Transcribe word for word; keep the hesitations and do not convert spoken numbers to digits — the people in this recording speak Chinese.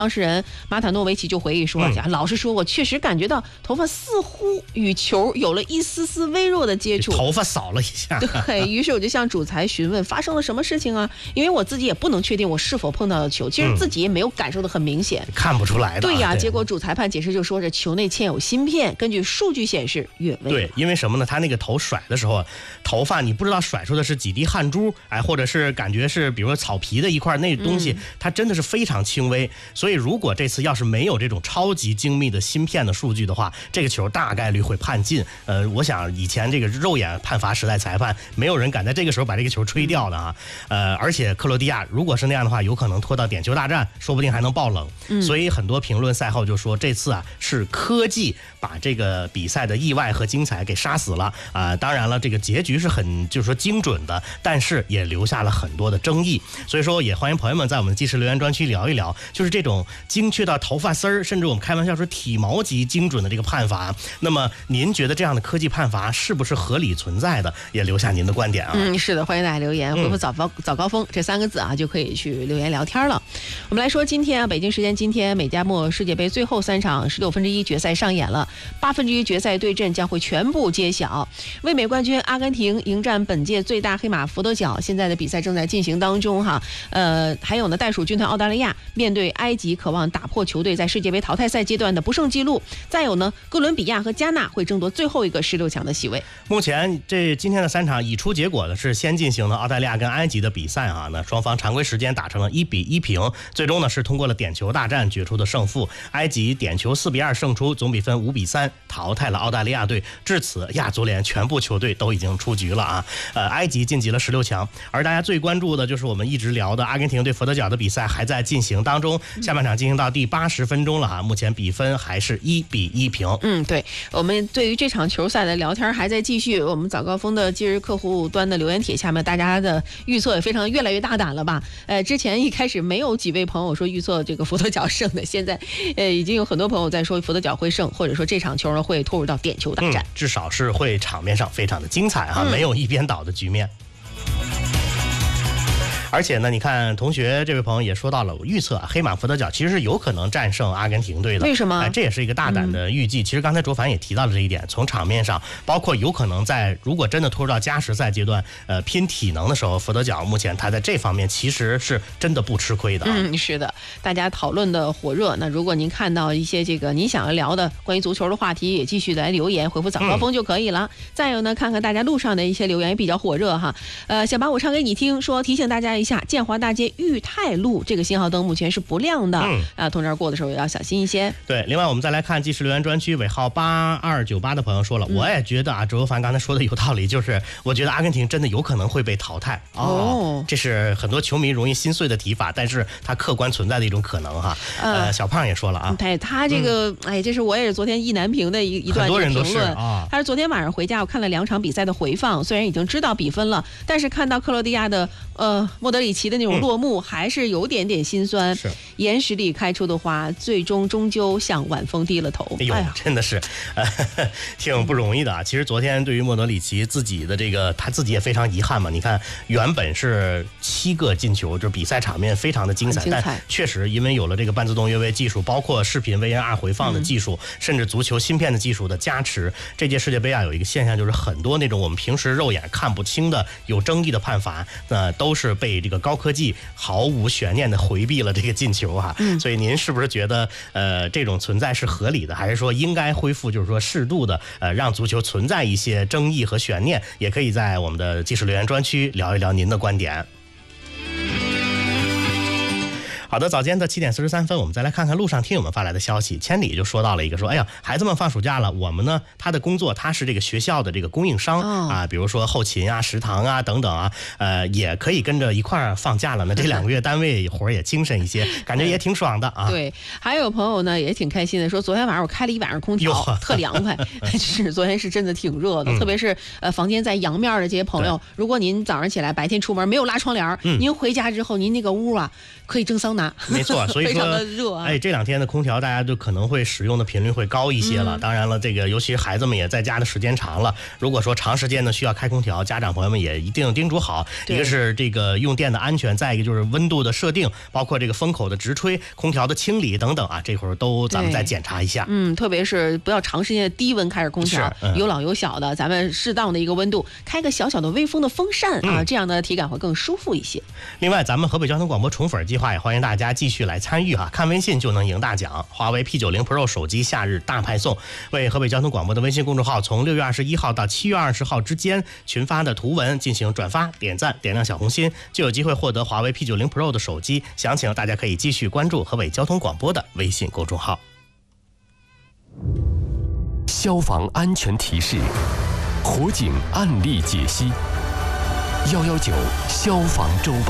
当事人马塔诺维奇就回忆说：“嗯、老实说，我确实感觉到头发似乎与球有了一丝丝微弱的接触， 头发扫了一下。 对于是我就向主裁询问发生了什么事情啊？因为我自己也不能确定我是否碰到了球，其实自己也没有感受的很明显， 嗯、看不出来的。 对呀、啊，结果主裁判解释就说这球内嵌有芯片，根据数据显示越位。 对，因为什么呢？他那个头甩的时候，头发你不知道甩出的是几滴汗珠，哎，或者是感觉是比如说草皮的一块那东西，嗯、它真的是非常轻微，所以如果这次要是没有这种超级精密的芯片的数据的话，这个球大概率会判进。呃，我想以前这个肉眼判罚时代裁判，没有人敢在这个时候把这个球吹掉的啊。呃，而且克罗地亚如果是那样的话，有可能拖到点球大战，说不定还能爆冷。嗯、所以很多评论赛后就说，这次啊是科技把这个比赛的意外和精彩给杀死了啊、呃。当然了，这个结局是很就是说精准的，但是也留下了很多的争议。所以说，也欢迎朋友们在我们的即时留言专区聊一聊，就是这种精确到头发丝儿，甚至我们开玩笑说体毛级精准的这个判罚。那么您觉得这样的科技判罚是不是合理存在的？也留下您的观点啊。 嗯，是的，欢迎大家留言，回复早高、嗯、早高峰这三个字啊，就可以去留言聊天了。我们来说今天啊，北京时间今天美加墨世界杯最后三场十六分之一决赛上演了，八分之一决赛对阵将会全部揭晓。卫冕冠军阿根廷迎战本届最大黑马佛得角，现在的比赛正在进行当中哈。呃，还有呢，袋鼠军团澳大利亚面对埃及，渴望打破球队在世界杯淘汰赛阶段的不胜记录。再有呢，哥伦比亚和加纳会争夺最后一个十六强的席位。 目前这今天的三场已出结果的是先进行的澳大利亚跟埃及的比赛啊，那双方常规时间打成了一比一平，最终呢是通过了点球大战决出的胜负。埃及点球四比二胜出，总比分五比三淘汰了澳大利亚队。至此，亚足联全部球队都已经出局了啊。呃，埃及晋级了十六强，而大家最关注的就是我们一直聊的阿根廷对佛得角的比赛还在进行当中，下半场进行到第八十分钟了啊，目前比分还是一比一平。 嗯，对，我们对于这场球赛的聊天还在继续。我们早高峰的今日客户端的留言帖下面，大家的预测也非常越来越大胆了吧？呃，之前一开始没有几位朋友说预测这个佛得角胜的，现在呃已经有很多朋友在说佛得角会胜，或者说这场球呢会拖入到点球大战， 嗯、至少是会场面上非常的精彩哈、啊，嗯、没有一边倒的局面。而且呢，你看同学这位朋友也说到了，我预测啊，黑马佛得角其实是有可能战胜阿根廷队的。 为什么？ 哎，这也是一个大胆的预计。嗯、其实刚才卓凡也提到了这一点，从场面上，包括有可能在如果真的拖入到加时赛阶段，呃，拼体能的时候，佛得角目前他在这方面其实是真的不吃亏的、啊。 嗯，是的，大家讨论的火热。那如果您看到一些这个你想要聊的关于足球的话题，也继续来留言，回复早高峰就可以了。嗯、再有呢，看看大家路上的一些留言也比较火热哈。呃，想把我唱给你听，说提醒大家一下，建华大街裕泰路这个信号灯目前是不亮的，嗯、啊，从这儿过的时候也要小心一些。 对，另外我们再来看即时留言专区尾号八二九八的朋友说了，嗯、我也觉得啊，周凡刚才说的有道理，就是我觉得阿根廷真的有可能会被淘汰哦，哦这是很多球迷容易心碎的提法，但是它客观存在的一种可能哈。呃，呃小胖也说了啊， 对他这个，嗯、哎，这是我也是昨天意难平的一一段评论，很多人都是啊。他是昨天晚上回家，我看了两场比赛的回放，虽然已经知道比分了，但是看到克罗地亚的呃莫德里奇的那种落幕，嗯、还是有点点心酸。 是岩石里开出的花，最终终究向晚风低了头。 哎呦，哎真的是，呃，挺不容易的啊。其实昨天对于莫德里奇自己的这个，他自己也非常遗憾嘛。你看，原本是七个进球，就比赛场面非常的精彩， 精彩但确实因为有了这个半自动越位技术，包括视频 V R 二回放的技术，嗯、甚至足球芯片的技术的加持，这届世界杯啊有一个现象，就是很多那种我们平时肉眼看不清的有争议的判罚，呃，都是被这个高科技毫无悬念的回避了这个进球哈、嗯。所以您是不是觉得呃这种存在是合理的，还是说应该恢复，就是说适度的呃让足球存在一些争议和悬念？也可以在我们的即时留言专区聊一聊您的观点。好的，早间的七点四十三分，我们再来看看路上听友们发来的消息。千里就说到了一个说，哎呀，孩子们放暑假了，我们呢，他的工作他是这个学校的这个供应商、哦、啊，比如说后勤啊、食堂啊等等啊，呃，也可以跟着一块儿放假了呢。这两个月单位活儿也精神一些，感觉也挺爽的啊。 对，还有朋友呢也挺开心的，说昨天晚上我开了一晚上空调，特凉快。是昨天是真的挺热的，嗯、特别是呃房间在阳面的这些朋友，如果您早上起来白天出门没有拉窗帘、嗯，您回家之后您那个屋啊可以蒸桑拿。 拿。 没错，所以说非常的热啊。 哎，这两天的空调大家就可能会使用的频率会高一些了。嗯、当然了，这个尤其孩子们也在家的时间长了，如果说长时间呢需要开空调，家长朋友们也一定叮嘱好，一个是这个用电的安全，再一个就是温度的设定，包括这个风口的直吹、空调的清理等等啊，这会儿都咱们再检查一下。 嗯，特别是不要长时间的低温开着空调，嗯、有老有小的，咱们适当的一个温度，开个小小的微风的风扇啊，嗯、这样的体感会更舒服一些。 另外，咱们河北交通广播宠粉计划也欢迎大家继续来参与哈，看微信就能赢大奖，华为 P 九十 Pro 手机夏日大派送，为河北交通广播的微信公众号从六月二十一号到七月二十号之间群发的图文进行转发、点赞、点亮小红心，就有机会获得华为 P 九十 Pro 的手机。详情大家可以继续关注河北交通广播的微信公众号。 消防安全提示，火警案例解析，一一九消防周报。